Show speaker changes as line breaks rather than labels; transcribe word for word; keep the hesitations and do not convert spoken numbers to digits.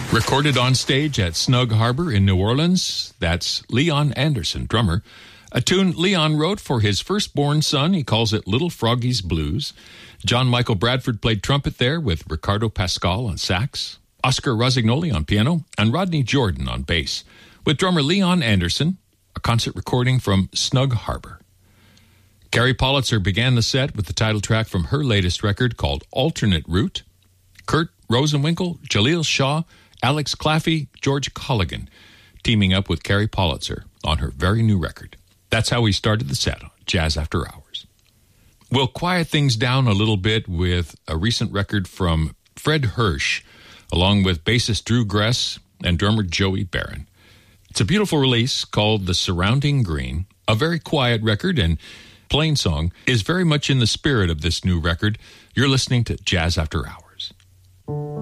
Recorded on stage at Snug Harbor in New Orleans, that's Leon Anderson, drummer. A tune Leon wrote for his firstborn son. He calls it Little Froggy's Blues. John Michael Bradford played trumpet there with Ricardo Pascal on sax, Oscar Rosignoli on piano, and Rodney Jordan on bass. With drummer Leon Anderson, a concert recording from Snug Harbor. Carrie Politzer began the set with the title track from her latest record called Alternate Route. Kurt Rosenwinkel, Jaleel Shaw, Alex Claffey, George Colligan, teaming up with Carrie Politzer on her very new record. That's how we started the set on Jazz After Hours. We'll quiet things down a little bit with a recent record from Fred Hirsch, along with bassist Drew Gress and drummer Joey Barron. It's a beautiful release called The Surrounding Green, a very quiet record, and Plain Song is very much in the spirit of this new record. You're listening to Jazz After Hours.